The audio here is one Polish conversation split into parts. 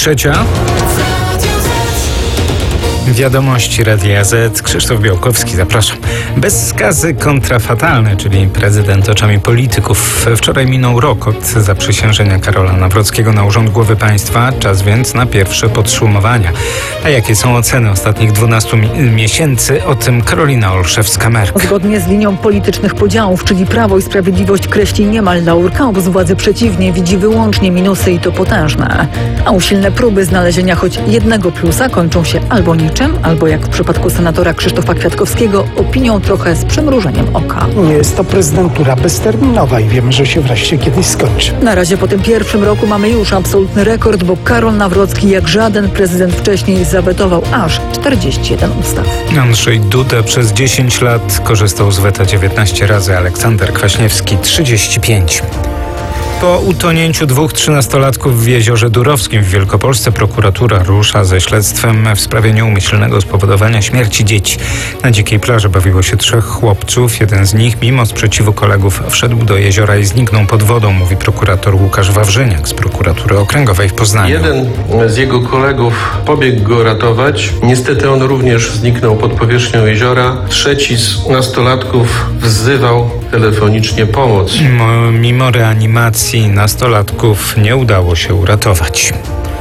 Trzecia. Wiadomości Radia Z. Krzysztof Białkowski, zapraszam. Bez skazy kontrafatalne, czyli prezydent oczami polityków. Wczoraj minął rok od zaprzysiężenia Karola Nawrockiego na urząd głowy państwa. Czas więc na pierwsze podsumowania. A jakie są oceny ostatnich 12 miesięcy? O tym Karolina Olszewska-Merk. Zgodnie z linią politycznych podziałów, czyli Prawo i Sprawiedliwość kreśli niemal laurka, obóz władzy przeciwnie, widzi wyłącznie minusy i to potężne. A usilne próby znalezienia choć jednego plusa kończą się albo niczym, albo jak w przypadku senatora Krzysztofa Kwiatkowskiego, opinią trochę z przymrużeniem oka. Nie jest to prezydentura bezterminowa i wiemy, że się wreszcie kiedyś skończy. Na razie po tym pierwszym roku mamy już absolutny rekord, bo Karol Nawrocki jak żaden prezydent wcześniej zawetował aż 41 ustaw. Andrzej Duda przez 10 lat korzystał z weta 19 razy, Aleksander Kwaśniewski 35. Po utonięciu 2 13-latków w Jeziorze Durowskim w Wielkopolsce prokuratura rusza ze śledztwem w sprawie nieumyślnego spowodowania śmierci dzieci. Na dzikiej plaży bawiło się 3 chłopców. Jeden z nich, mimo sprzeciwu kolegów, wszedł do jeziora i zniknął pod wodą, mówi prokurator Łukasz Wawrzyniak z prokuratury okręgowej w Poznaniu. Jeden z jego kolegów pobiegł go ratować. Niestety on również zniknął pod powierzchnią jeziora. Trzeci z nastolatków wzywał telefonicznie pomoc. Mimo reanimacji nastolatków nie udało się uratować.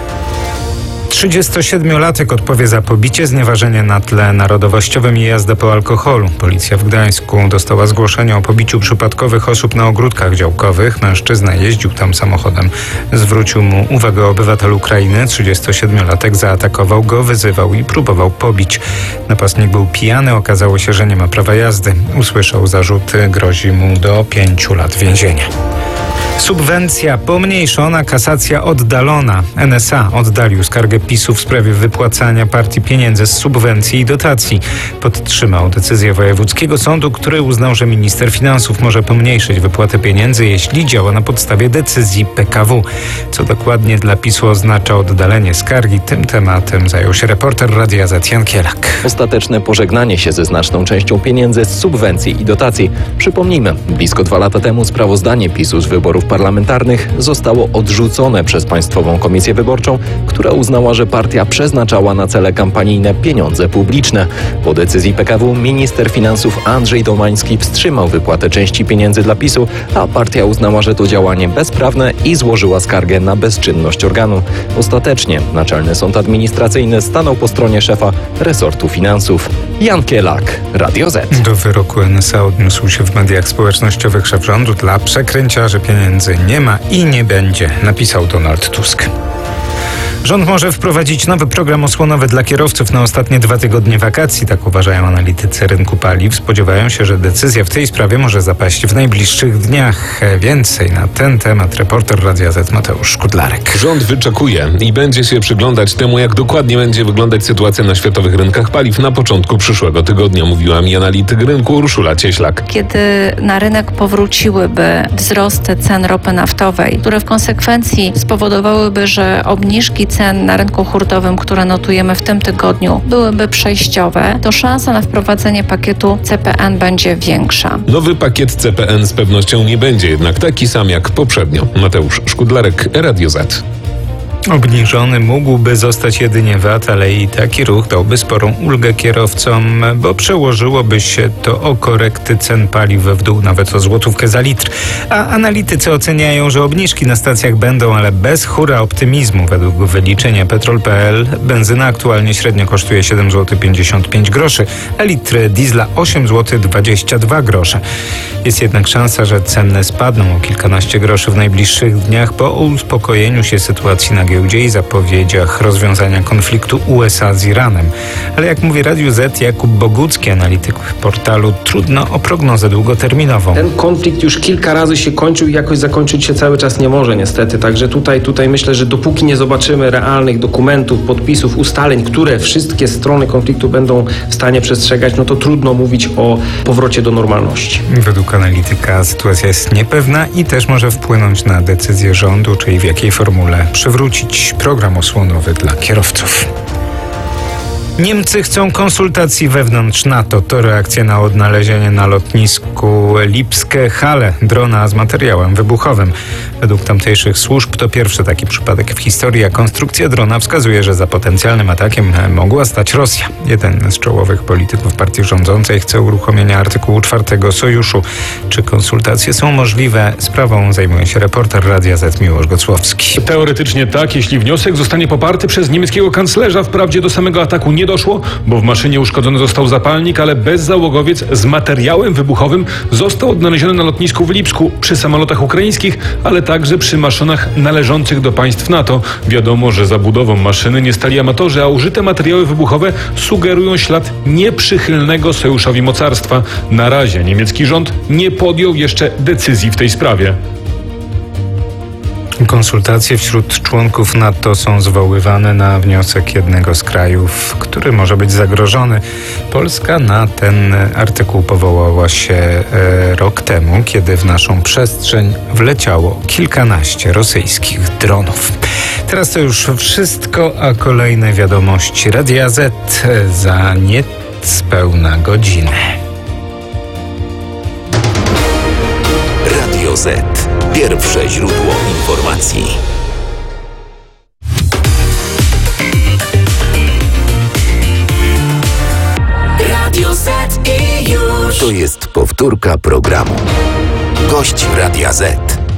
37-latek odpowie za pobicie, znieważenie na tle narodowościowym i jazdę po alkoholu. Policja w Gdańsku dostała zgłoszenie o pobiciu przypadkowych osób na ogródkach działkowych. Mężczyzna jeździł tam samochodem. Zwrócił mu uwagę obywatel Ukrainy. 37-latek zaatakował go, wyzywał i próbował pobić. Napastnik był pijany, okazało się, że nie ma prawa jazdy. Usłyszał zarzuty, grozi mu do 5 lat więzienia. Subwencja pomniejszona, kasacja oddalona. NSA oddalił skargę PiS-u w sprawie wypłacania partii pieniędzy z subwencji i dotacji. Podtrzymał decyzję wojewódzkiego sądu, który uznał, że minister finansów może pomniejszyć wypłatę pieniędzy, jeśli działa na podstawie decyzji PKW. Co dokładnie dla PiS-u oznacza oddalenie skargi? Tym tematem zajął się reporter Radia Z Jan Kielak. Ostateczne pożegnanie się ze znaczną częścią pieniędzy z subwencji i dotacji. Przypomnijmy, blisko 2 lata temu sprawozdanie PiS-u z wyborów parlamentarnych zostało odrzucone przez Państwową Komisję Wyborczą, która uznała, że partia przeznaczała na cele kampanijne pieniądze publiczne. Po decyzji PKW minister finansów Andrzej Domański wstrzymał wypłatę części pieniędzy dla PiS-u, a partia uznała, że to działanie bezprawne i złożyła skargę na bezczynność organu. Ostatecznie Naczelny Sąd Administracyjny stanął po stronie szefa resortu finansów. Jan Kielak, Radio Z. Do wyroku NSA odniósł się w mediach społecznościowych szef rządu. Dla przekręciarzy pieniędzy nie ma i nie będzie, napisał Donald Tusk. Rząd może wprowadzić nowy program osłonowy dla kierowców na ostatnie 2 tygodnie wakacji, tak uważają analitycy rynku paliw. Spodziewają się, że decyzja w tej sprawie może zapaść w najbliższych dniach. Więcej na ten temat reporter Radia Z Mateusz Szkudlarek. Rząd wyczekuje i będzie się przyglądać temu, jak dokładnie będzie wyglądać sytuacja na światowych rynkach paliw na początku przyszłego tygodnia, mówiła mi analityk rynku Urszula Cieślak. Kiedy na rynek powróciłyby wzrosty cen ropy naftowej, które w konsekwencji spowodowałyby, że obniżki cen na rynku hurtowym, które notujemy w tym tygodniu, byłyby przejściowe, to szansa na wprowadzenie pakietu CPN będzie większa. Nowy pakiet CPN z pewnością nie będzie jednak taki sam jak poprzednio. Mateusz Szkudlarek, Radio Z. Obniżony mógłby zostać jedynie VAT, ale i taki ruch dałby sporą ulgę kierowcom, bo przełożyłoby się to o korekty cen paliw w dół nawet o złotówkę za litr. A analitycy oceniają, że obniżki na stacjach będą, ale bez hura optymizmu. Według wyliczenia Petrol.pl benzyna aktualnie średnio kosztuje 7,55 zł, a litr diesla 8,22 zł. Jest jednak szansa, że ceny spadną o kilkanaście groszy w najbliższych dniach po uspokojeniu się sytuacji na giełdzie i zapowiedziach rozwiązania konfliktu USA z Iranem. Ale jak mówi Radiu Z Jakub Bogucki, analityk portalu, trudno o prognozę długoterminową. Ten konflikt już kilka razy się kończył i jakoś zakończyć się cały czas nie może niestety. Także tutaj myślę, że dopóki nie zobaczymy realnych dokumentów, podpisów, ustaleń, które wszystkie strony konfliktu będą w stanie przestrzegać, no to trudno mówić o powrocie do normalności. Według analityka sytuacja jest niepewna i też może wpłynąć na decyzję rządu, czyli w jakiej formule przywrócić program osłonowy dla kierowców. Niemcy chcą konsultacji wewnątrz NATO. To reakcja na odnalezienie na lotnisku Lipskie Halle drona z materiałem wybuchowym. Według tamtejszych służb to pierwszy taki przypadek w historii, a konstrukcja drona wskazuje, że za potencjalnym atakiem mogła stać Rosja. Jeden z czołowych polityków partii rządzącej chce uruchomienia artykułu 4 sojuszu. Czy konsultacje są możliwe? Sprawą zajmuje się reporter Radia Z Miłosz Gocłowski. Teoretycznie tak, jeśli wniosek zostanie poparty przez niemieckiego kanclerza. Wprawdzie do samego ataku nie doszło, bo w maszynie uszkodzony został zapalnik, ale bezzałogowiec z materiałem wybuchowym został odnaleziony na lotnisku w Lipsku przy samolotach ukraińskich, ale także przy maszynach należących do państw NATO. Wiadomo, że za budową maszyny nie stali amatorzy, a użyte materiały wybuchowe sugerują ślad nieprzychylnego sojuszowi mocarstwa. Na razie niemiecki rząd nie podjął jeszcze decyzji w tej sprawie. Konsultacje wśród członków NATO są zwoływane na wniosek jednego z krajów, który może być zagrożony. Polska na ten artykuł powołała się rok temu, kiedy w naszą przestrzeń wleciało kilkanaście rosyjskich dronów. Teraz to już wszystko, a kolejne wiadomości Radia Z za niespełna godzinę. Radio Z. Pierwsze źródło informacji. Radio Z i już. To jest powtórka programu. Gość Radia Z.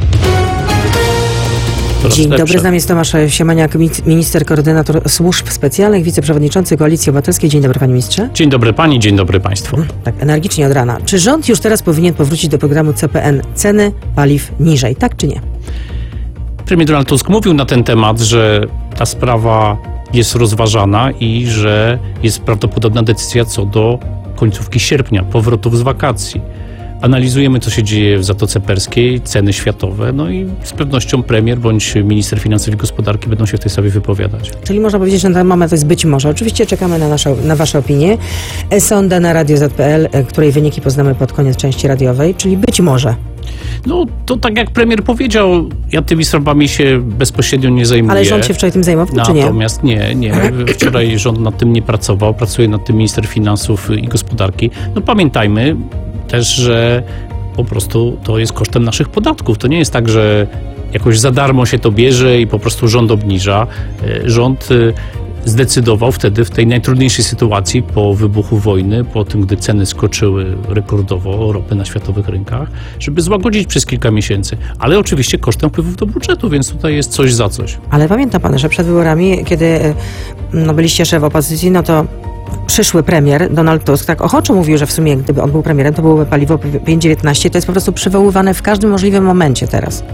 Dzień dobry, z nami jest Tomasz Siemaniak, minister, koordynator służb specjalnych, wiceprzewodniczący Koalicji Obywatelskiej. Dzień dobry, panie ministrze. Dzień dobry pani, dzień dobry państwu. Tak, energicznie od rana. Czy rząd już teraz powinien powrócić do programu CPN? Ceny paliw niżej, tak czy nie? Premier Donald Tusk mówił na ten temat, że ta sprawa jest rozważana i że jest prawdopodobna decyzja co do końcówki sierpnia, powrotów z wakacji. Analizujemy, co się dzieje w Zatoce Perskiej, ceny światowe, no i z pewnością premier bądź minister finansów i gospodarki będą się w tej sprawie wypowiadać. Czyli można powiedzieć, że na ten moment to jest być może. Oczywiście czekamy na wasze opinie. Sonda na Radio Z.pl, której wyniki poznamy pod koniec części radiowej, czyli być może. No to tak jak premier powiedział, ja tymi sprawami się bezpośrednio nie zajmuję. Ale rząd się wczoraj tym zajmował, czy nie? Natomiast nie. Wczoraj rząd nad tym nie pracował, pracuje nad tym minister finansów i gospodarki. No pamiętajmy też, że po prostu to jest kosztem naszych podatków. To nie jest tak, że jakoś za darmo się to bierze i po prostu rząd obniża. Rząd zdecydował wtedy w tej najtrudniejszej sytuacji po wybuchu wojny, po tym, gdy ceny skoczyły rekordowo ropy na światowych rynkach, żeby złagodzić przez kilka miesięcy. Ale oczywiście kosztem wpływów do budżetu, więc tutaj jest coś za coś. Ale pamięta pan, że przed wyborami, kiedy byliście szef opozycji, no to przyszły premier Donald Tusk tak ochoczo mówił, że w sumie gdyby on był premierem, to byłoby paliwo 5,19. To jest po prostu przywoływane w każdym możliwym momencie teraz.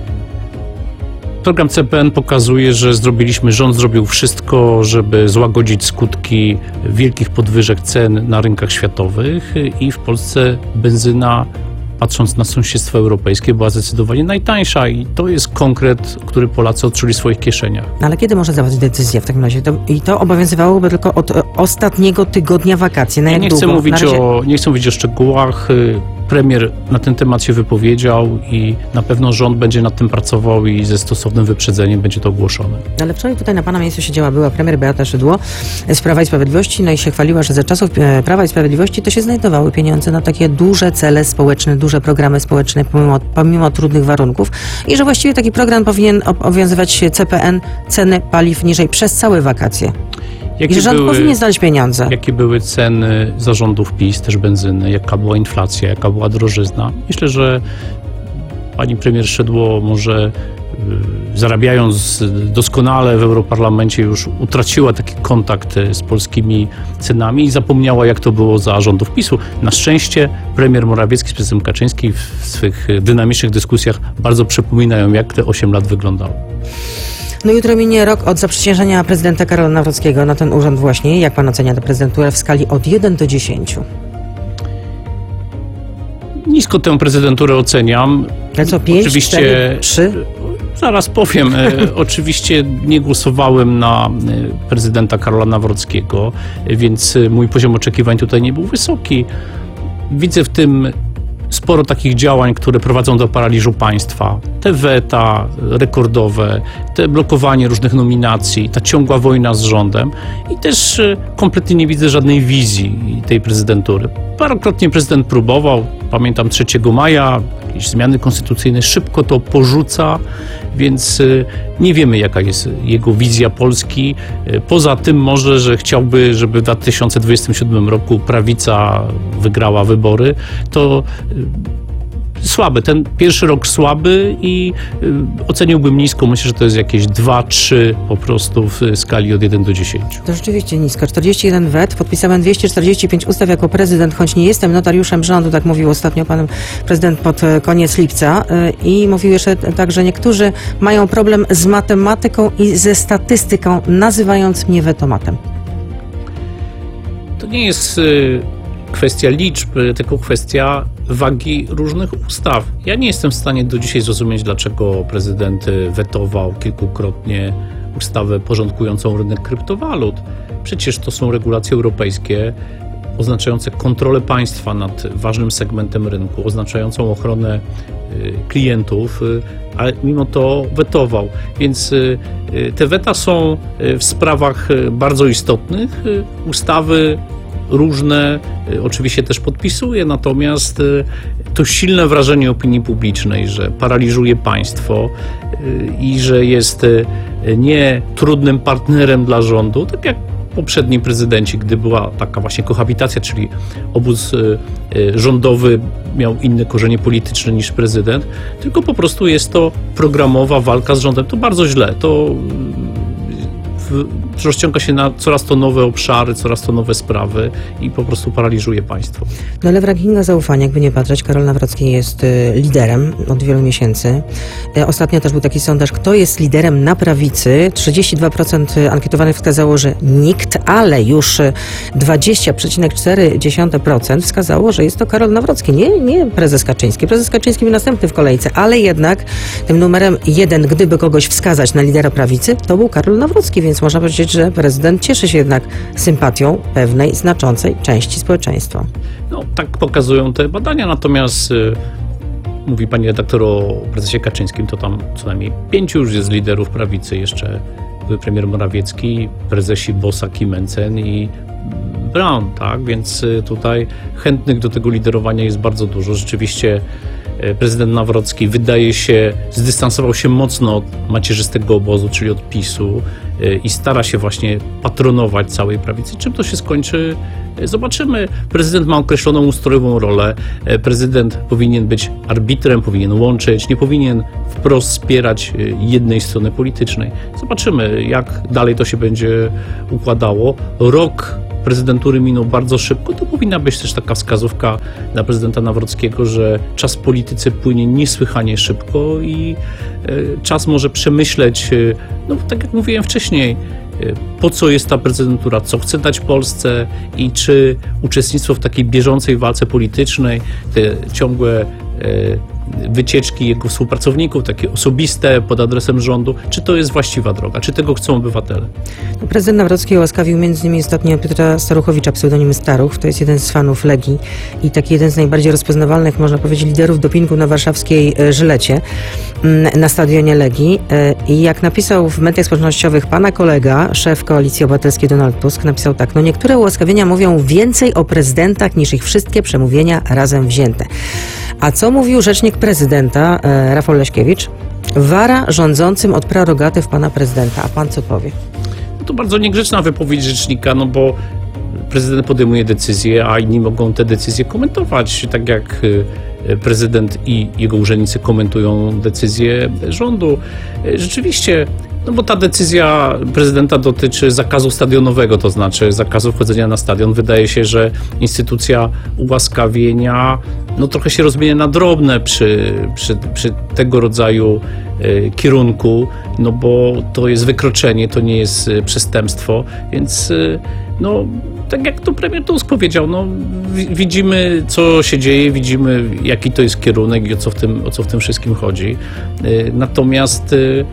Program CPN pokazuje, że rząd zrobił wszystko, żeby złagodzić skutki wielkich podwyżek cen na rynkach światowych i w Polsce benzyna, patrząc na sąsiedztwo europejskie, była zdecydowanie najtańsza i to jest konkret, który Polacy odczuli w swoich kieszeniach. Ale kiedy może zapaść decyzja w takim razie? I to obowiązywałoby tylko od ostatniego tygodnia wakacji. Na jak nie długo? chcę mówić o szczegółach. Premier na ten temat się wypowiedział i na pewno rząd będzie nad tym pracował i ze stosownym wyprzedzeniem będzie to ogłoszone. Ale wczoraj tutaj na pana miejscu siedziała była premier Beata Szydło z Prawa i Sprawiedliwości, no i się chwaliła, że za czasów Prawa i Sprawiedliwości to się znajdowały pieniądze na takie duże cele społeczne, duże programy społeczne pomimo trudnych warunków i że właściwie taki program powinien obowiązywać CPN, ceny paliw niżej przez całe wakacje. I że rząd powinien znaleźć pieniądze. Jakie były ceny zarządów PiS, też benzyny, jaka była inflacja, jaka była drożyzna. Myślę, że pani premier Szydło może zarabiając doskonale w Europarlamencie już utraciła taki kontakt z polskimi cenami i zapomniała, jak to było za rządów PiS-u. Na szczęście premier Morawiecki z prezesem Kaczyński w swych dynamicznych dyskusjach bardzo przypominają, jak te 8 lat wyglądało. No jutro minie rok od zaprzysiężenia prezydenta Karola Nawrockiego na ten urząd właśnie. Jak pan ocenia tę prezydenturę w skali od 1 do 10? Nisko tę prezydenturę oceniam. Ale co, 5, oczywiście, 4, 3? Zaraz powiem. Oczywiście nie głosowałem na prezydenta Karola Nawrockiego, więc mój poziom oczekiwań tutaj nie był wysoki. Widzę w tym sporo takich działań, które prowadzą do paraliżu państwa. Te weta rekordowe, te blokowanie różnych nominacji, ta ciągła wojna z rządem i też kompletnie nie widzę żadnej wizji tej prezydentury. Parokrotnie prezydent próbował, pamiętam 3 maja, jakieś zmiany konstytucyjne, szybko to porzuca, więc nie wiemy, jaka jest jego wizja Polski. Poza tym może, że chciałby, żeby w 2027 roku prawica wygrała wybory, to słaby, ten pierwszy rok słaby i oceniłbym nisko, myślę, że to jest jakieś 2-3 po prostu w skali od 1 do 10. To rzeczywiście nisko. 41 wet, podpisałem 245 ustaw jako prezydent, choć nie jestem notariuszem rządu, tak mówił ostatnio pan prezydent pod koniec lipca. I mówił jeszcze tak, że niektórzy mają problem z matematyką i ze statystyką, nazywając mnie wetomatem. To nie jest kwestia liczb, tylko kwestia wagi różnych ustaw. Ja nie jestem w stanie do dzisiaj zrozumieć, dlaczego prezydent wetował kilkukrotnie ustawę porządkującą rynek kryptowalut. Przecież to są regulacje europejskie oznaczające kontrolę państwa nad ważnym segmentem rynku, oznaczającą ochronę klientów, ale mimo to wetował. Więc te weta są w sprawach bardzo istotnych. Ustawy różne oczywiście też podpisuje, natomiast to silne wrażenie opinii publicznej, że paraliżuje państwo i że jest nie trudnym partnerem dla rządu, tak jak poprzedni prezydenci, gdy była taka właśnie kohabitacja, czyli obóz rządowy miał inne korzenie polityczne niż prezydent, tylko po prostu jest to programowa walka z rządem. To bardzo źle. To rozciąga się na coraz to nowe obszary, coraz to nowe sprawy i po prostu paraliżuje państwo. No ale w rankingach zaufania, jakby nie patrzeć, Karol Nawrocki jest liderem od wielu miesięcy. Ostatnio też był taki sondaż, kto jest liderem na prawicy. 32% ankietowanych wskazało, że nikt, ale już 20,4% wskazało, że jest to Karol Nawrocki, nie prezes Kaczyński. Prezes Kaczyński był następny w kolejce, ale jednak tym numerem 1, gdyby kogoś wskazać na lidera prawicy, to był Karol Nawrocki, więc można powiedzieć, że prezydent cieszy się jednak sympatią pewnej znaczącej części społeczeństwa. No, tak pokazują te badania, natomiast mówi pani redaktor o prezesie Kaczyńskim, to tam co najmniej 5 już jest liderów prawicy, jeszcze były premier Morawiecki, prezesi Bosak i Mencen i Braun, tak? Więc tutaj chętnych do tego liderowania jest bardzo dużo. Rzeczywiście prezydent Nawrocki wydaje się, zdystansował się mocno od macierzystego obozu, czyli od PiS-u i stara się właśnie patronować całej prawicy. Czym to się skończy? Zobaczymy. Prezydent ma określoną ustrojową rolę. Prezydent powinien być arbitrem, powinien łączyć, nie powinien wprost wspierać jednej strony politycznej. Zobaczymy, jak dalej to się będzie układało. Rok prezydentury minął bardzo szybko, to powinna być też taka wskazówka dla prezydenta Nawrockiego, że czas w polityce płynie niesłychanie szybko i czas może przemyśleć, no tak jak mówiłem wcześniej, po co jest ta prezydentura, co chce dać Polsce i czy uczestnictwo w takiej bieżącej walce politycznej, te ciągłe wycieczki jego współpracowników, takie osobiste pod adresem rządu, czy to jest właściwa droga, czy tego chcą obywatele. Prezydent Nawrocki ułaskawił między innymi ostatnio Piotra Staruchowicza, pseudonim Staruch, to jest jeden z fanów Legii i taki jeden z najbardziej rozpoznawalnych, można powiedzieć, liderów dopingu na warszawskiej Żylecie, na stadionie Legii. I jak napisał w mediach społecznościowych pana kolega, szef Koalicji Obywatelskiej Donald Tusk, napisał tak: no niektóre ułaskawienia mówią więcej o prezydentach niż ich wszystkie przemówienia razem wzięte. A co mówił rzecznik prezydenta Rafał Leśkiewicz? Wara rządzącym od prerogatyw pana prezydenta. A pan co powie? No to bardzo niegrzeczna wypowiedź rzecznika, no bo prezydent podejmuje decyzje, a inni mogą te decyzje komentować, tak jak prezydent i jego urzędnicy komentują decyzje rządu. Rzeczywiście, no bo ta decyzja prezydenta dotyczy zakazu stadionowego, to znaczy zakazu wchodzenia na stadion. Wydaje się, że instytucja ułaskawienia no trochę się rozmienia na drobne przy tego rodzaju kierunku, no bo to jest wykroczenie, to nie jest przestępstwo, więc no tak jak to premier Tusk powiedział, no widzimy, co się dzieje, widzimy, jaki to jest kierunek i o co w tym wszystkim chodzi. Natomiast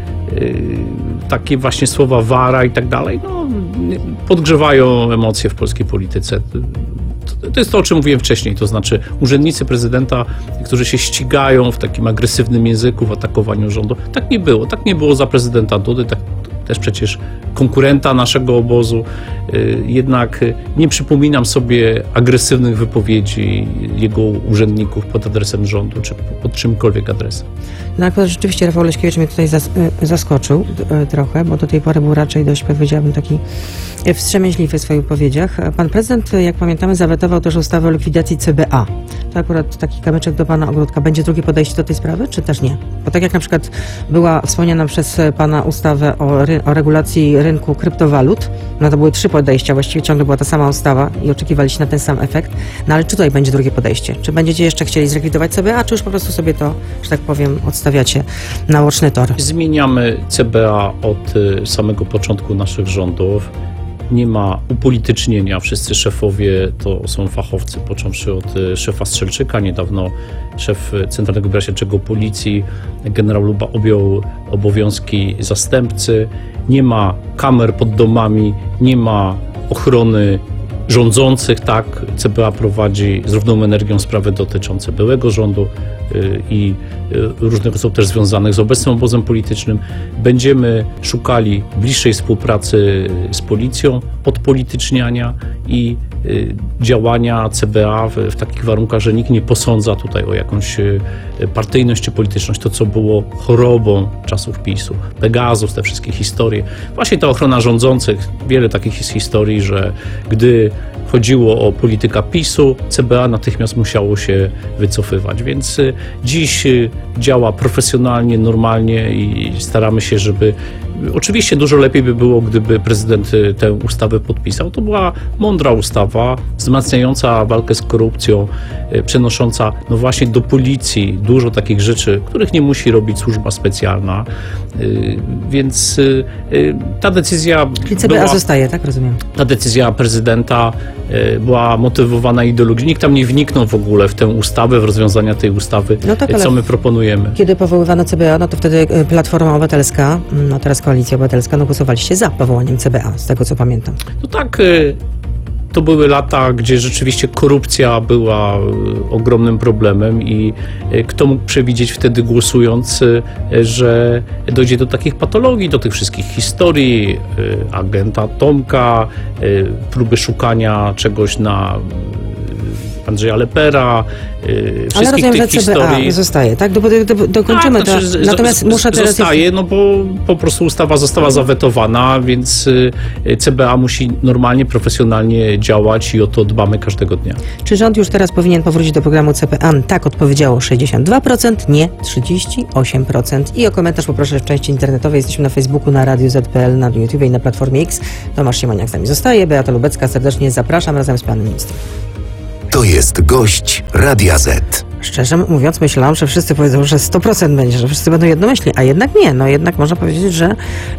takie właśnie słowa wara i tak dalej, no podgrzewają emocje w polskiej polityce. To jest to, o czym mówiłem wcześniej, to znaczy urzędnicy prezydenta, którzy się ścigają w takim agresywnym języku, w atakowaniu rządu. Tak nie było. Tak nie było za prezydenta Dudy, tak też przecież konkurenta naszego obozu. Jednak nie przypominam sobie agresywnych wypowiedzi jego urzędników pod adresem rządu, czy pod czymkolwiek adresem. No akurat rzeczywiście Rafał Leśkiewicz mnie tutaj zaskoczył trochę, bo do tej pory był raczej dość, powiedziałabym, taki wstrzemięźliwy w swoich wypowiedziach. Pan prezydent, jak pamiętamy, zawetował też ustawę o likwidacji CBA. To akurat taki kamyczek do pana Ogródka. Będzie drugie podejście do tej sprawy, czy też nie? Bo tak jak na przykład była wspomniana przez pana ustawę o regulacji rynku kryptowalut, no to były 3 podejścia, właściwie ciągle była ta sama ustawa i oczekiwaliście na ten sam efekt. No ale czy tutaj będzie drugie podejście? Czy będziecie jeszcze chcieli zlikwidować CBA, czy już po prostu sobie to, że tak powiem, odstawiacie na łoczny tor? Zmieniamy CBA od samego początku naszych rządów. Nie ma upolitycznienia. Wszyscy szefowie to są fachowcy, począwszy od szefa Strzelczyka. Niedawno szef Centralnego Biura Śledczego Policji, generał Luba, objął obowiązki zastępcy. Nie ma kamer pod domami, nie ma ochrony rządzących, tak. CBA prowadzi z równą energią sprawy dotyczące byłego rządu i różnych osób też związanych z obecnym obozem politycznym. Będziemy szukali bliższej współpracy z policją, odpolityczniania i działania CBA w takich warunkach, że nikt nie posądza tutaj o jakąś partyjność czy polityczność, to co było chorobą czasów PiS-u, Pegasus, te wszystkie historie. Właśnie ta ochrona rządzących, wiele takich jest historii, że gdy chodziło o polityka PiS-u, CBA natychmiast musiało się wycofywać, więc dziś działa profesjonalnie, normalnie i staramy się, żeby... Oczywiście dużo lepiej by było, gdyby prezydent tę ustawę podpisał. To była mądra ustawa, wzmacniająca walkę z korupcją, przenosząca no właśnie do policji dużo takich rzeczy, których nie musi robić służba specjalna, więc ta decyzja... Czyli CBA zostaje, tak? Rozumiem. Ta decyzja prezydenta była motywowana ideologią. Nikt tam nie wniknął w ogóle w tę ustawę, w rozwiązania tej ustawy, no tak, co my proponujemy. Kiedy powoływano CBA, no to wtedy Platforma Obywatelska, no teraz Koalicja Obywatelska, no głosowaliście za powołaniem CBA, z tego co pamiętam. No tak, to były lata, gdzie rzeczywiście korupcja była ogromnym problemem i kto mógł przewidzieć wtedy głosując, że dojdzie do takich patologii, do tych wszystkich historii, agenta Tomka, próby szukania czegoś na Andrzeja Lepera, wszystkich rozumiem, tych że CBA historii. Zostaje, tak? Dokończymy to. Natomiast muszę teraz... Zostaje, no bo po prostu ustawa została zawetowana, więc CBA musi normalnie, profesjonalnie działać i o to dbamy każdego dnia. Czy rząd już teraz powinien powrócić do programu CPA? Tak odpowiedziało 62%, nie 38%. I o komentarz poproszę w części internetowej. Jesteśmy na Facebooku, na Radiu Z.pl, na YouTube i na Platformie X. Tomasz Siemoniak z nami zostaje. Beata Lubecka, serdecznie zapraszam razem z panem ministrem. To jest gość Radia Z. Szczerze mówiąc, myślałam, że wszyscy powiedzą, że 100% będzie, że wszyscy będą jednomyślni, a jednak nie. No jednak można powiedzieć, że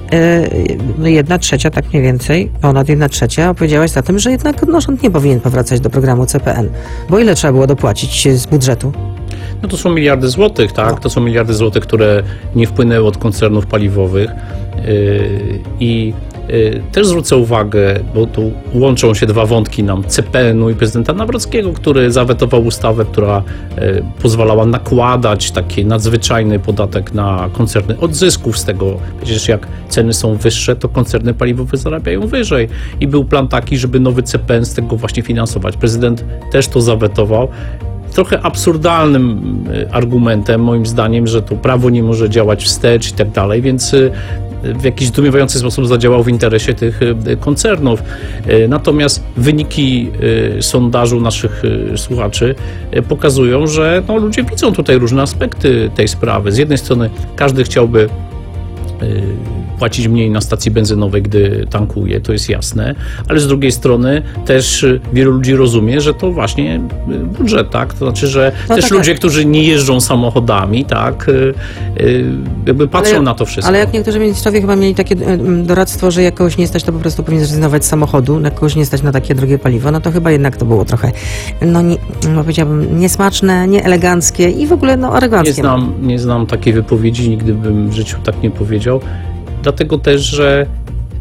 1/3, tak mniej więcej, ponad 1/3 opowiedziałaś za tym, że jednak rząd nie powinien powracać do programu CPN. Bo ile trzeba było dopłacić z budżetu? No to są miliardy złotych, tak? To są miliardy złotych, które nie wpłynęły od koncernów paliwowych i też zwrócę uwagę, bo tu łączą się dwa wątki nam, CPN-u i prezydenta Nawrockiego, który zawetował ustawę, która pozwalała nakładać taki nadzwyczajny podatek na koncerny od zysków z tego. Przecież jak ceny są wyższe, to koncerny paliwowe zarabiają wyżej. I był plan taki, żeby nowy CPN z tego właśnie finansować. Prezydent też to zawetował. Trochę absurdalnym argumentem, moim zdaniem, że to prawo nie może działać wstecz i tak dalej, więc w jakiś zdumiewający sposób zadziałał w interesie tych koncernów. Natomiast wyniki sondażu naszych słuchaczy pokazują, że no, ludzie widzą tutaj różne aspekty tej sprawy. Z jednej strony każdy chciałby płacić mniej na stacji benzynowej, gdy tankuje, to jest jasne, ale z drugiej strony też wielu ludzi rozumie, że to właśnie budżet, tak? To znaczy, że no też tak, ludzie, którzy nie jeżdżą samochodami, tak, jakby patrzą na to wszystko. Ale jak niektórzy ministrowie chyba mieli takie doradztwo, że jak kogoś nie stać, to po prostu powinien zrezygnować z samochodu, jak kogoś nie stać na takie drogie paliwo, no to chyba jednak to było trochę, no powiedziałabym, niesmaczne, nieeleganckie i w ogóle aroganckie. Nie znam takiej wypowiedzi, nigdy bym w życiu tak nie powiedział. Dlatego też, że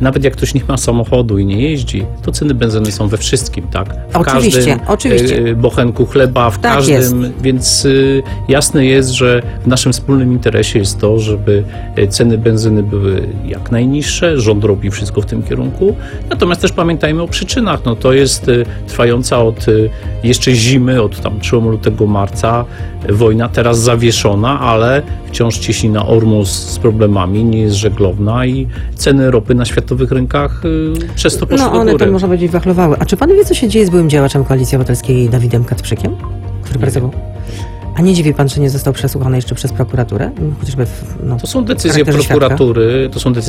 nawet jak ktoś nie ma samochodu i nie jeździ, to ceny benzyny są we wszystkim, tak? W Oczywiście. każdym bochenku chleba, w Tak każdym, jest. więc jasne jest, że w naszym wspólnym interesie jest to, żeby ceny benzyny były jak najniższe, rząd robi wszystko w tym kierunku, natomiast też pamiętajmy o przyczynach, no to jest trwająca od jeszcze zimy, od tam przełomu lutego, marca, wojna teraz zawieszona, ale wciąż cieśnina Ormus z problemami, nie jest żeglowna i ceny ropy na światowych rynkach przez to poszły do one góry. tam, można powiedzieć, wachlowały. A czy pan wie, co się dzieje z byłym działaczem Koalicji Obywatelskiej Dawidem Kacprzykiem, który pracował? A nie dziwi pan, czy nie został przesłuchany jeszcze przez prokuraturę? Chociażby To są decyzje prokuratury.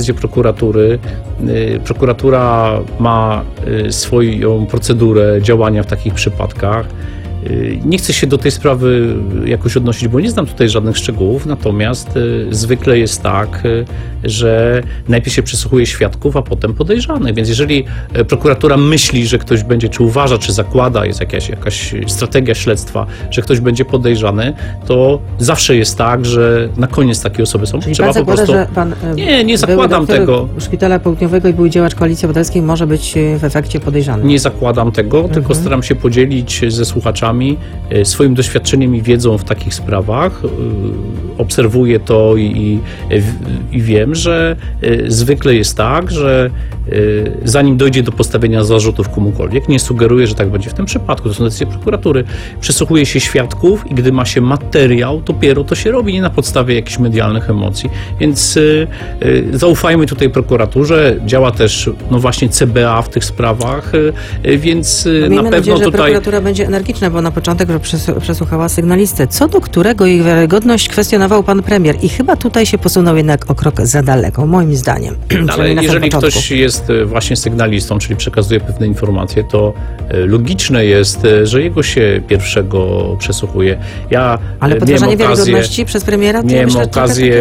Prokuratura ma swoją procedurę działania w takich przypadkach. Nie chcę się do tej sprawy jakoś odnosić, bo nie znam tutaj żadnych szczegółów, natomiast zwykle jest tak, że najpierw się przesłuchuje świadków, a potem podejrzanych. Więc jeżeli prokuratura myśli, że ktoś będzie, czy uważa, czy zakłada, jest jakaś strategia śledztwa, że ktoś będzie podejrzany, to zawsze jest tak, że na koniec takie osoby są. Czyli pan zakłada, że pan nie zakładam tego. Szpitala Południowego i były działacz Koalicji Obywatelskiej może być w efekcie podejrzany. Nie zakładam tego, tylko staram się podzielić ze słuchaczami swoim doświadczeniem i wiedzą w takich sprawach. Obserwuję to i wiem, że zwykle jest tak, że zanim dojdzie do postawienia zarzutów komukolwiek, nie sugeruję, że tak będzie w tym przypadku, to są decyzje prokuratury, przesłuchuje się świadków i gdy ma się materiał, dopiero to się robi, nie na podstawie jakichś medialnych emocji. Więc zaufajmy tutaj prokuraturze, działa też no właśnie CBA w tych sprawach, więc na pewno nadzieję, że tutaj... prokuratura będzie energiczna, bo na początek że przesłuchała sygnalistę, co do którego jej wiarygodność kwestionował pan premier i chyba tutaj się posunął jednak o krok za daleko, moim zdaniem. Ale jeżeli ktoś jest właśnie sygnalistą, czyli przekazuje pewne informacje, to logiczne jest, że jego się pierwszego przesłuchuje. Ale podważanie wiarygodności przez premiera? Miałem okazję,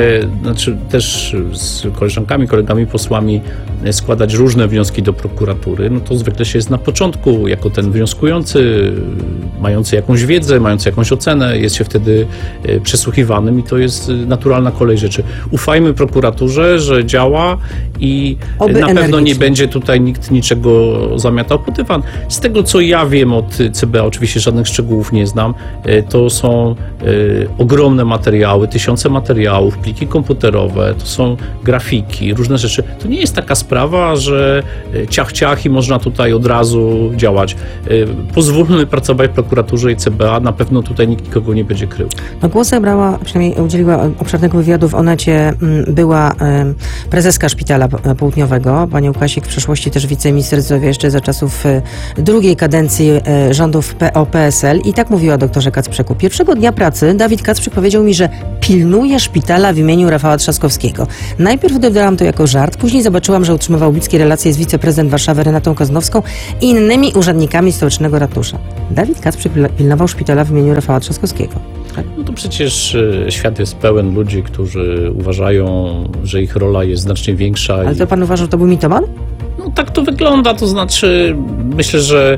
też z koleżankami, kolegami posłami składać różne wnioski do prokuratury. No to zwykle się jest na początku, jako ten wnioskujący, mający jakąś wiedzę, mający jakąś ocenę, jest się wtedy przesłuchiwanym i to jest naturalna kolej rzeczy. Ufajmy prokuraturze, że działa i na pewno nie będzie tutaj nikt niczego zamiatał pod dywan. Z tego, co ja wiem od CBA, oczywiście żadnych szczegółów nie znam, to są ogromne materiały, tysiące materiałów, pliki komputerowe, to są grafiki, różne rzeczy. To nie jest taka sprawa, że ciach i można tutaj od razu działać. Pozwólmy pracować w prokuraturze i CBA, na pewno tutaj nikt nikogo nie będzie krył. No głos zabrała, przynajmniej udzieliła obszernego wywiadu w Onecie była prezeska Szpitala Południowego, pani Łukasik, w przeszłości też wiceminister zdrowia jeszcze za czasów drugiej kadencji rządów PO-PSL i tak mówiła o doktorze Kacprzyku. Pierwszego dnia pracy Dawid Kacprzyk powiedział mi, że pilnuje szpitala w imieniu Rafała Trzaskowskiego. Najpierw odebrałam to jako żart, później zobaczyłam, że utrzymywał bliskie relacje z wiceprezydent Warszawy Renatą Koznowską i innymi urzędnikami stołecznego ratusza. Dawid Kacprzyk pilnował szpitala w imieniu Rafała Trzaskowskiego. Tak? No to przecież świat jest pełen ludzi, którzy uważają, że ich rola jest znacznie większa. Ale to pan uważa, że to był mitoman? No tak to wygląda, to znaczy myślę, że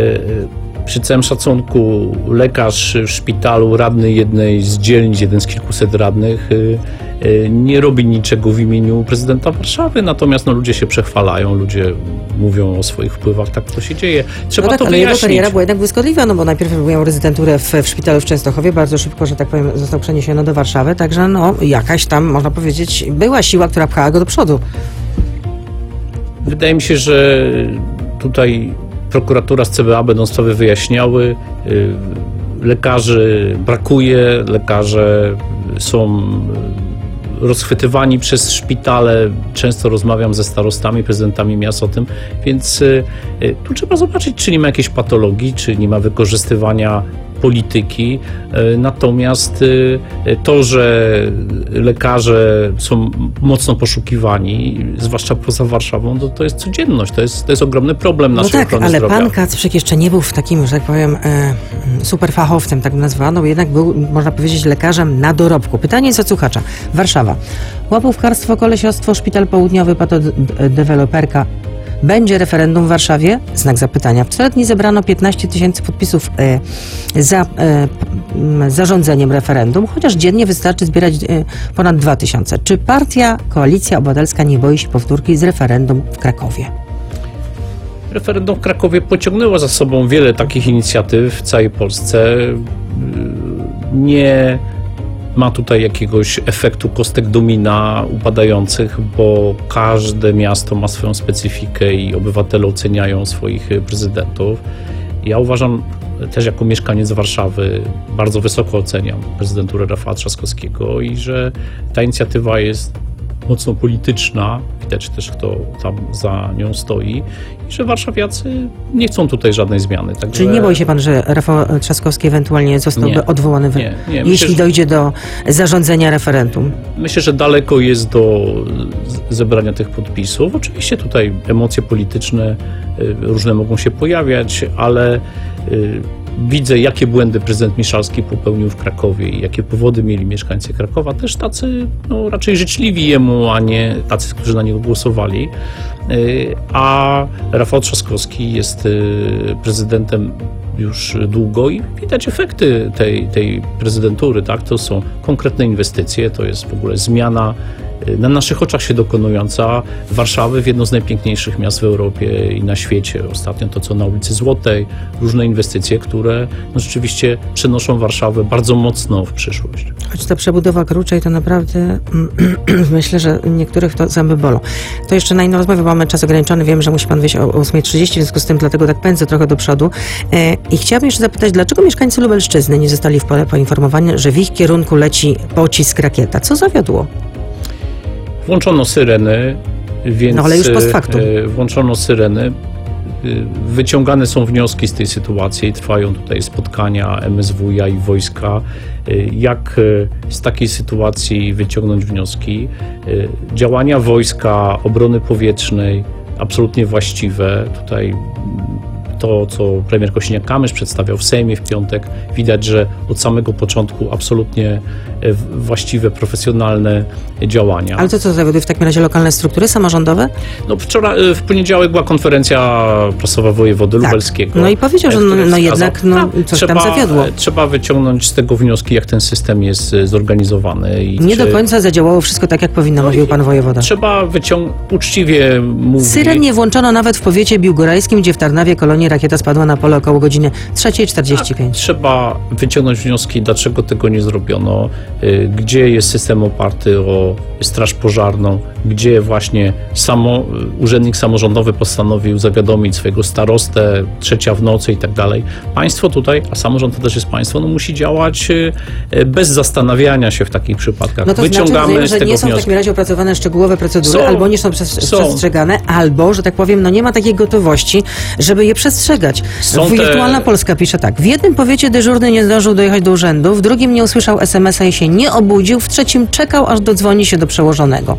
przy całym szacunku lekarz w szpitalu, radny jednej z dzielnic, jeden z kilkuset radnych nie robi niczego w imieniu prezydenta Warszawy, natomiast ludzie się przechwalają, ludzie mówią o swoich wpływach, tak to się dzieje. Trzeba to ale wyjaśnić. jego kariera była jednak błyskotliwa, bo najpierw miał rezydenturę w szpitalu w Częstochowie, bardzo szybko, że tak powiem, został przeniesiony do Warszawy, także jakaś tam, można powiedzieć, była siła, która pchała go do przodu. Wydaje mi się, że tutaj prokuratura z CBA będą sprawy wyjaśniały. Lekarzy brakuje, lekarze są rozchwytywani przez szpitale. Często rozmawiam ze starostami, prezydentami miast o tym, więc tu trzeba zobaczyć, czy nie ma jakiejś patologii, czy nie ma wykorzystywania polityki. Natomiast to, że lekarze są mocno poszukiwani, zwłaszcza poza Warszawą, to jest codzienność, to jest ogromny problem naszej ochrony zdrowia. Ale pan Kacprzyk jeszcze nie był w takim, że tak powiem, superfachowcem, tak bym nazwała, bo jednak był, można powiedzieć, lekarzem na dorobku. Pytanie jest od słuchacza. Warszawa. Łapówkarstwo, kolesiostwo, Szpital Południowy, patodeweloperka. Będzie referendum w Warszawie? Znak zapytania. W 4 dni zebrano 15 tysięcy podpisów za zarządzeniem referendum, chociaż dziennie wystarczy zbierać ponad 2000. Czy partia Koalicja Obywatelska nie boi się powtórki z referendum w Krakowie? Referendum w Krakowie pociągnęło za sobą wiele takich inicjatyw w całej Polsce. Nie ma tutaj jakiegoś efektu kostek domina upadających, bo każde miasto ma swoją specyfikę i obywatele oceniają swoich prezydentów. Ja uważam, też jako mieszkaniec Warszawy, bardzo wysoko oceniam prezydenturę Rafała Trzaskowskiego i że ta inicjatywa jest mocno polityczna, widać też, kto tam za nią stoi, i że warszawiacy nie chcą tutaj żadnej zmiany. Także... Czyli nie boi się pan, że Rafał Trzaskowski ewentualnie zostałby odwołany, nie. jeśli dojdzie do zarządzenia referendum? Myślę, że daleko jest do zebrania tych podpisów. Oczywiście tutaj emocje polityczne różne mogą się pojawiać, ale widzę, jakie błędy prezydent Miszalski popełnił w Krakowie i jakie powody mieli mieszkańcy Krakowa, też tacy raczej życzliwi jemu, a nie tacy, którzy na niego głosowali. A Rafał Trzaskowski jest prezydentem już długo i widać efekty tej prezydentury, tak? To są konkretne inwestycje, to jest w ogóle zmiana na naszych oczach się dokonująca Warszawy w jedno z najpiękniejszych miast w Europie i na świecie. Ostatnio to, co na ulicy Złotej, różne inwestycje, które rzeczywiście przenoszą Warszawę bardzo mocno w przyszłość. Choć ta przebudowa Kruczej to naprawdę myślę, że niektórych to zęby bolą. To jeszcze na inną rozmowę, bo mamy czas ograniczony. Wiem, że musi pan wyjść o 8:30, w związku z tym dlatego tak pędzę trochę do przodu. I chciałabym jeszcze zapytać, dlaczego mieszkańcy Lubelszczyzny nie zostali poinformowani, że w ich kierunku leci pocisk rakieta? Co zawiodło? Włączono syreny, więc ale już post factum. Włączono syreny. Wyciągane są wnioski z tej sytuacji. Trwają tutaj spotkania MSWiA i wojska. Jak z takiej sytuacji wyciągnąć wnioski? Działania wojska, obrony powietrznej absolutnie właściwe. Tutaj to, co premier Kosiniak-Kamysz przedstawiał w Sejmie w piątek, widać, że od samego początku absolutnie właściwe, profesjonalne działania. Ale to co zawiodły w takim razie lokalne struktury samorządowe? Wczoraj, w poniedziałek była konferencja prasowa wojewody lubelskiego. No i powiedział, że jednak coś tam zawiodło. Trzeba wyciągnąć z tego wnioski, jak ten system jest zorganizowany. I nie do końca zadziałało wszystko tak, jak powinno, mówił pan wojewoda. Trzeba uczciwie mówić. Syren nie włączono nawet w powiecie biłgorajskim, gdzie w Tarnawie Kolonii rakieta spadła na pole około godziny 3:45. Tak, trzeba wyciągnąć wnioski, dlaczego tego nie zrobiono, gdzie jest system oparty o straż pożarną, gdzie właśnie urzędnik samorządowy postanowił zawiadomić swojego starostę, 3:00 w nocy i tak dalej. Państwo tutaj, a samorząd to też jest państwo, musi działać bez zastanawiania się w takich przypadkach. No to wyciągamy znaczy, z że tego nie są wnioski. w takim razie opracowane szczegółowe procedury, albo nie są przestrzegane, albo, że tak powiem, nie ma takiej gotowości, żeby je przestrzegać. Wirtualna Polska pisze tak. W jednym powiecie dyżurny nie zdążył dojechać do urzędu, w drugim nie usłyszał SMS-a i się nie obudził, w trzecim czekał, aż dodzwoni się do przełożonego.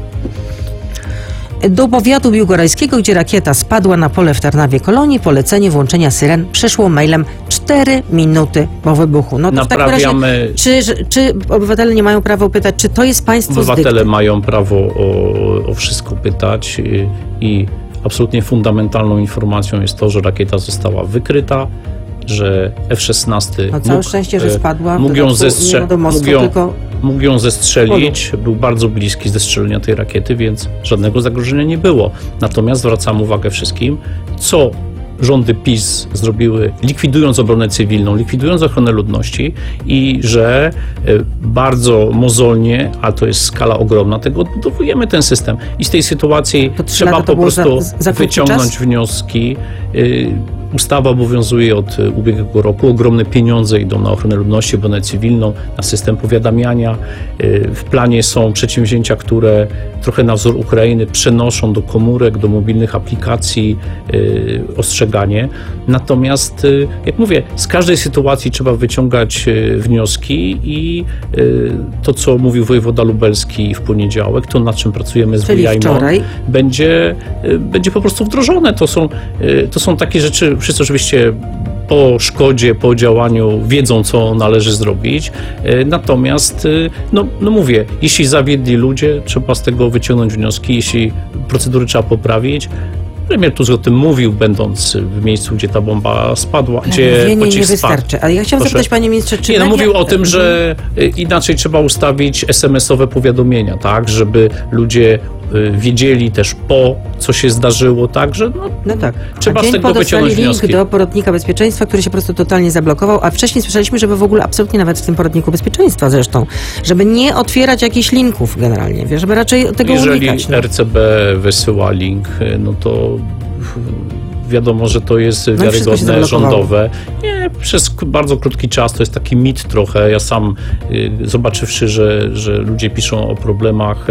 Do powiatu biłgorajskiego, gdzie rakieta spadła na pole w Tarnawie Kolonii, polecenie włączenia syren przyszło mailem 4 minuty po wybuchu. No to Naprawiamy... w takim razie, czy obywatele nie mają prawa pytać, czy to jest państwo Obywatele mają prawo o wszystko pytać i absolutnie fundamentalną informacją jest to, że rakieta została wykryta, że F-16 całe szczęście, że spadła. Mógł ją zestrzelić, był bardzo bliski zestrzelenia tej rakiety, więc żadnego zagrożenia nie było. Natomiast zwracam uwagę wszystkim, co rządy PiS zrobiły, likwidując obronę cywilną, likwidując ochronę ludności i że bardzo mozolnie, a to jest skala ogromna, tego odbudowujemy ten system. I z tej sytuacji trzeba po prostu wyciągnąć wnioski. Ustawa obowiązuje od ubiegłego roku. Ogromne pieniądze idą na ochronę ludności, obronę cywilną, na system powiadamiania. W planie są przedsięwzięcia, które trochę na wzór Ukrainy przenoszą do komórek, do mobilnych aplikacji ostrzeganie. Natomiast, jak mówię, z każdej sytuacji trzeba wyciągać wnioski i to, co mówił wojewoda lubelski w poniedziałek, to nad czym pracujemy z WIAIMON, będzie po prostu wdrożone. To są takie rzeczy, wszyscy oczywiście po szkodzie, po działaniu wiedzą, co należy zrobić. Natomiast, mówię, jeśli zawiedli ludzie, trzeba z tego wyciągnąć wnioski, jeśli procedury trzeba poprawić, Premier Tusk o tym mówił, będąc w miejscu, gdzie ta bomba spadła, gdzie Mówienie pocisk nie spadł. wystarczy. Ale ja chciałam Proszę. zapytać, panie ministrze, czy... Nie, no media- mówił o tym, że inaczej trzeba ustawić SMS-owe powiadomienia, tak, żeby ludzie wiedzieli też co się zdarzyło, tak, że No tak. trzeba A z dzień tego po dostali wyciągnąć link wnioski. do poradnika bezpieczeństwa, który się po prostu totalnie zablokował, a wcześniej słyszeliśmy, żeby w ogóle absolutnie nawet w tym poradniku bezpieczeństwa zresztą, żeby nie otwierać jakichś linków generalnie, wiesz, żeby raczej tego Jeżeli unikać. No. RCB wysyła link, no to wiadomo, że to jest wszystko się wiarygodne, zablokowało. rządowe. Nie, przez bardzo krótki czas to jest taki mit trochę. Ja sam zobaczywszy, że ludzie piszą o problemach,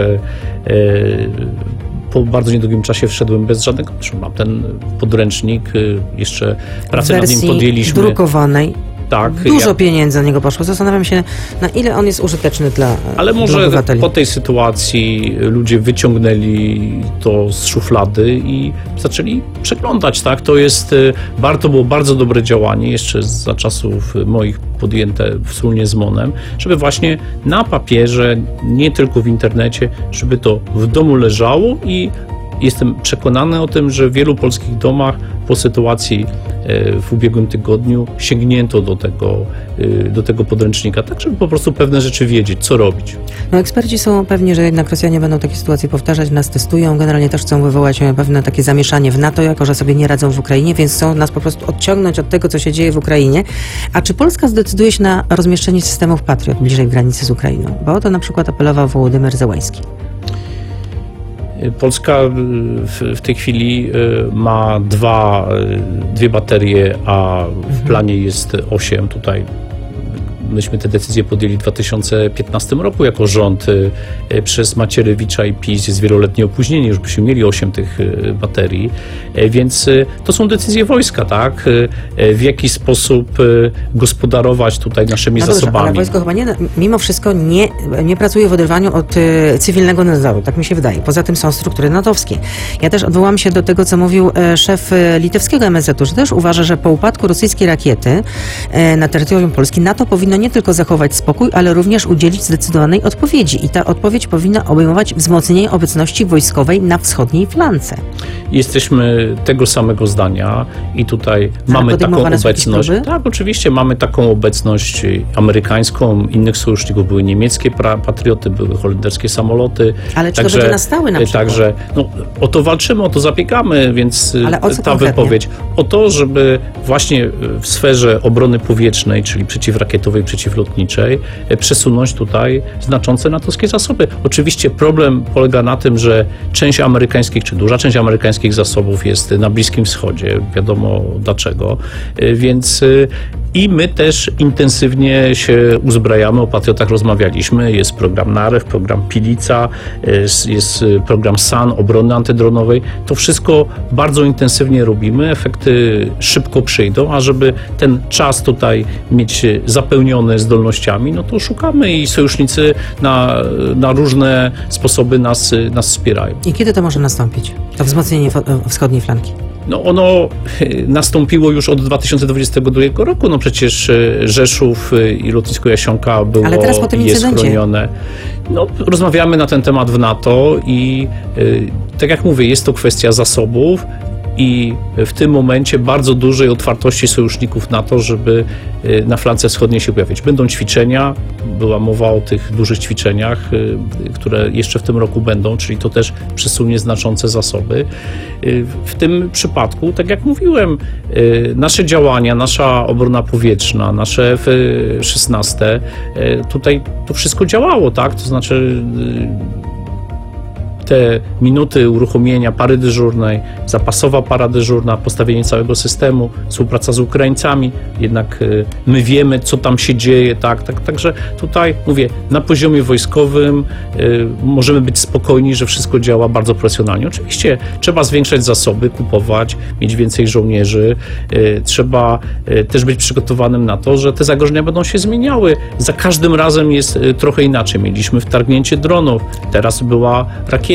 po bardzo niedługim czasie wszedłem bez żadnego. Mam ten podręcznik, jeszcze pracę nad nim Wersji podjęliśmy. drukowanej. Tak, Dużo pieniędzy na niego poszło. Zastanawiam się, na ile on jest użyteczny dla ale dla może obywateli. po tej sytuacji ludzie wyciągnęli to z szuflady i zaczęli przeglądać, tak? To jest, to było bardzo dobre działanie, jeszcze za czasów moich podjęte wspólnie z MON-em, żeby właśnie na papierze, nie tylko w internecie, żeby to w domu leżało i jestem przekonany o tym, że w wielu polskich domach po sytuacji w ubiegłym tygodniu sięgnięto do tego podręcznika, tak żeby po prostu pewne rzeczy wiedzieć, co robić. No eksperci są pewni, że jednak Rosjanie będą takie sytuacje powtarzać, nas testują, generalnie też chcą wywołać pewne takie zamieszanie w NATO, jako że sobie nie radzą w Ukrainie, więc chcą nas po prostu odciągnąć od tego, co się dzieje w Ukrainie. A czy Polska zdecyduje się na rozmieszczenie systemów Patriot bliżej granicy z Ukrainą? Bo o to na przykład apelował Wołodymyr Zełański. Polska w tej chwili ma dwie baterie, a w planie jest 8 tutaj. Myśmy te decyzje podjęli w 2015 roku jako rząd. Przez Macierewicza i PiS jest wieloletnie opóźnienie, już byśmy mieli 8 tych baterii, więc to są decyzje wojska, tak? W jaki sposób gospodarować tutaj naszymi No dobrze, zasobami. ale wojsko chyba mimo wszystko nie pracuje w oderwaniu od cywilnego nadzoru, tak mi się wydaje. Poza tym są struktury natowskie. Ja też odwołam się do tego, co mówił szef litewskiego MSZ-u, że też uważa, że po upadku rosyjskiej rakiety na terytorium Polski NATO powinno nie tylko zachować spokój, ale również udzielić zdecydowanej odpowiedzi. I ta odpowiedź powinna obejmować wzmocnienie obecności wojskowej na wschodniej flance. Jesteśmy tego samego zdania i tutaj mamy taką obecność. Tak, oczywiście mamy taką obecność amerykańską, innych sojuszników, były niemieckie patrioty, były holenderskie samoloty. Ale czy to będzie na stałe na przykład? Także o to walczymy, o to zabiegamy, więc ale o co ta konkretnie? wypowiedź. O to, żeby właśnie w sferze obrony powietrznej, czyli przeciwrakietowej, przeciwlotniczej, przesunąć tutaj znaczące natowskie zasoby. Oczywiście problem polega na tym, że duża część amerykańskich zasobów jest na Bliskim Wschodzie, wiadomo dlaczego, więc i my też intensywnie się uzbrajamy, o Patriotach rozmawialiśmy, jest program Narew, program Pilica, jest program SAN, obrony antydronowej. To wszystko bardzo intensywnie robimy, efekty szybko przyjdą, a żeby ten czas tutaj mieć zapełniony zdolnościami, no to szukamy i sojusznicy na różne sposoby nas wspierają. I kiedy to może nastąpić? To wzmocnienie wschodniej flanki? No ono nastąpiło już od 2022 roku, no przecież Rzeszów i lotnisko Jasionka było ale teraz po tym i jest incydencie. chronione. No, rozmawiamy na ten temat w NATO i tak jak mówię, jest to kwestia zasobów i w tym momencie bardzo dużej otwartości sojuszników NATO, żeby na flance wschodniej się pojawić. Będą ćwiczenia, była mowa o tych dużych ćwiczeniach, które jeszcze w tym roku będą, czyli to też przesunie znaczące zasoby. W tym przypadku, tak jak mówiłem, nasze działania, nasza obrona powietrzna, nasze F-16, tutaj to wszystko działało, tak? To znaczy te minuty uruchomienia pary dyżurnej, zapasowa para dyżurna, postawienie całego systemu, współpraca z Ukraińcami, jednak my wiemy, co tam się dzieje, także tutaj mówię, na poziomie wojskowym możemy być spokojni, że wszystko działa bardzo profesjonalnie. Oczywiście trzeba zwiększać zasoby, kupować, mieć więcej żołnierzy, trzeba też być przygotowanym na to, że te zagrożenia będą się zmieniały. Za każdym razem jest trochę inaczej. Mieliśmy wtargnięcie dronów, teraz była rakieta,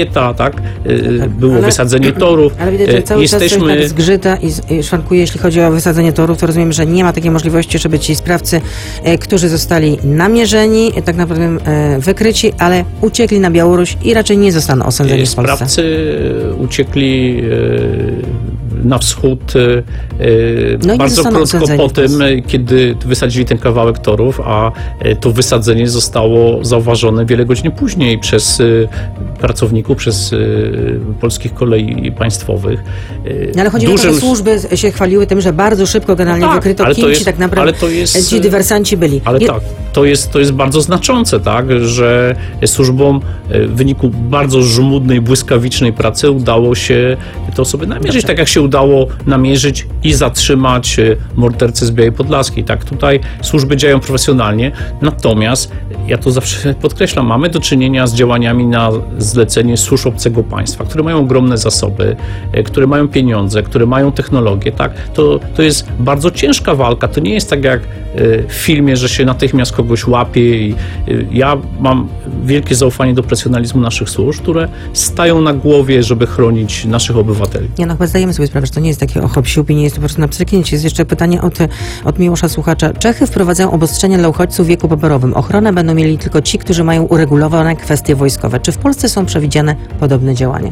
rakieta, tak? Było wysadzenie torów. Ale widać, że cały czas coś tak zgrzyta i szwankuje, jeśli chodzi o wysadzenie torów, to rozumiem, że nie ma takiej możliwości, żeby ci sprawcy, którzy zostali namierzeni, tak naprawdę wykryci, ale uciekli na Białoruś i raczej nie zostaną osądzeni w Polsce. Sprawcy uciekli na wschód bardzo krótko po tym, kiedy wysadzili ten kawałek torów, a to wysadzenie zostało zauważone wiele godzin później przez pracowników, przez polskich kolei państwowych. Ale chodzi o to, że służby się chwaliły tym, że bardzo szybko generalnie wykryto, kim ci tak naprawdę ci dywersanci byli. Ale tak, to jest bardzo znaczące, tak, że służbom w wyniku bardzo żmudnej, błyskawicznej pracy udało się te osoby namierzyć, tak jak się udało namierzyć i zatrzymać mordercę z Białej Podlaskiej. Tak, tutaj służby działają profesjonalnie, natomiast ja to zawsze podkreślam, mamy do czynienia z działaniami na zlecenie służb obcego państwa, które mają ogromne zasoby, które mają pieniądze, które mają technologię, tak? To jest bardzo ciężka walka. To nie jest tak jak w filmie, że się natychmiast kogoś łapie i ja mam wielkie zaufanie do profesjonalizmu naszych służb, które stają na głowie, żeby chronić naszych obywateli. Nie, no chyba zdajemy sobie sprawę, że to nie jest takie hop-siup i nie jest to po prostu na przeknięcie. Jest jeszcze pytanie od Miłosza Słuchacza. Czechy wprowadzają obostrzenia dla uchodźców w wieku poborowym. Ochronę będą mieli tylko ci, którzy mają uregulowane kwestie wojskowe. Czy w Polsce są przewidziane podobne działania?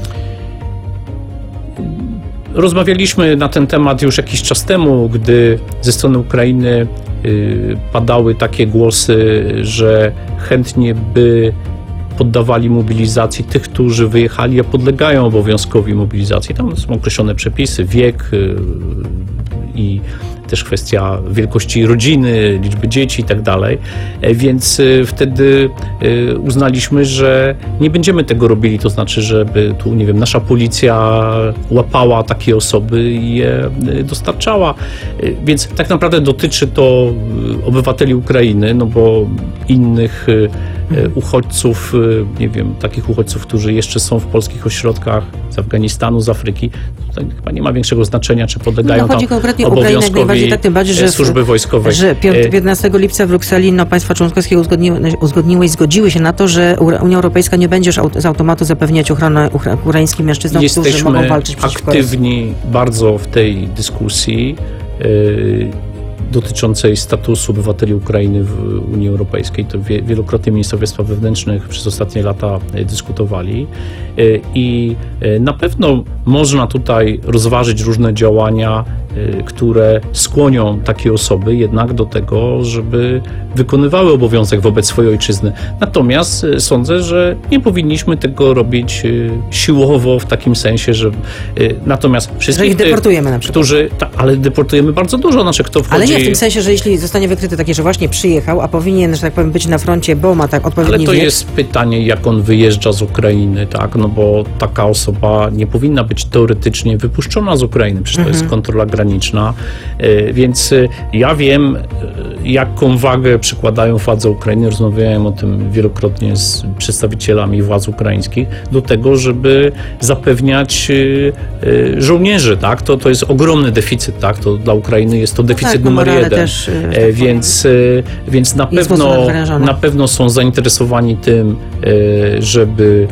Rozmawialiśmy na ten temat już jakiś czas temu, gdy ze strony Ukrainy padały takie głosy, że chętnie by poddawali mobilizacji tych, którzy wyjechali, a podlegają obowiązkowi mobilizacji. Tam są określone przepisy, wiek i też kwestia wielkości rodziny, liczby dzieci i tak dalej. Więc wtedy uznaliśmy, że nie będziemy tego robili, to znaczy, żeby tu, nie wiem, nasza policja łapała takie osoby i je dostarczała. Więc tak naprawdę dotyczy to obywateli Ukrainy, no bo innych uchodźców, nie wiem, takich uchodźców, którzy jeszcze są w polskich ośrodkach z Afganistanu, z Afryki, tutaj chyba nie ma większego znaczenia, czy podlegają tam obowiązkowi tak, tym bardziej, że służby wojskowej. Że 15 lipca w Brukseli państwa członkowskie uzgodniły i zgodziły się na to, że Unia Europejska nie będzie już z automatu zapewniać ochronę ukraińskim mężczyznom, którzy mogą walczyć przeciwko Rosji. Jesteśmy aktywni bardzo w tej dyskusji dotyczącej statusu obywateli Ukrainy w Unii Europejskiej. To wielokrotnie ministrowie spraw wewnętrznych przez ostatnie lata dyskutowali i na pewno można tutaj rozważyć różne działania, które skłonią takie osoby jednak do tego, żeby wykonywały obowiązek wobec swojej ojczyzny. Natomiast sądzę, że nie powinniśmy tego robić siłowo w takim sensie, że natomiast wszystkich, że ich deportujemy na przykład. Ale deportujemy bardzo dużo, kto wchodzi. Ale nie w tym sensie, że jeśli zostanie wykryty takie, że właśnie przyjechał, a powinien, że tak powiem, być na froncie, bo ma tak odpowiedni wiek. Ale to jest pytanie, jak on wyjeżdża z Ukrainy, tak? No bo taka osoba nie powinna być teoretycznie wypuszczona z Ukrainy, przecież to jest kontrola graniczna, więc ja wiem, jaką wagę przykładają władze Ukrainy, rozmawiałem o tym wielokrotnie z przedstawicielami władz ukraińskich, do tego, żeby zapewniać żołnierzy, tak? To jest ogromny deficyt, tak? To dla Ukrainy jest to deficyt numer jeden. Też, więc na pewno są zainteresowani tym, żeby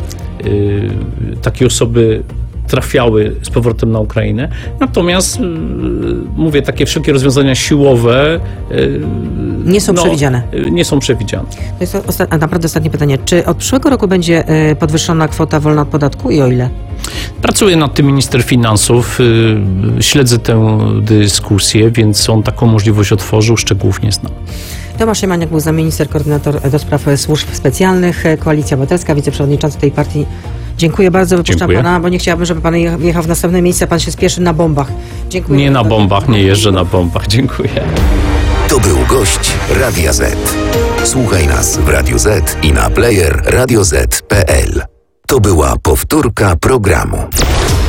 takie osoby trafiały z powrotem na Ukrainę. Natomiast mówię, takie wszelkie rozwiązania siłowe nie są przewidziane. Nie są przewidziane. To jest naprawdę ostatnie pytanie. Czy od przyszłego roku będzie podwyższona kwota wolna od podatku i o ile? Pracuje nad tym minister finansów, śledzę tę dyskusję, więc on taką możliwość otworzył, szczegółów nie znam. Tomasz Siemaniak był minister, koordynator do spraw służb specjalnych, Koalicja Obywatelska, wiceprzewodniczący tej partii. Dziękuję bardzo, wypuszczam pana, bo nie chciałabym, żeby pan jechał w następne miejsce, pan się spieszy na bombach. Dziękuję. Nie na bombach, nie jeżdżę na bombach. Dziękuję. To był gość Radia Z. Słuchaj nas w Radio Z i na player radioz.pl. To była powtórka programu.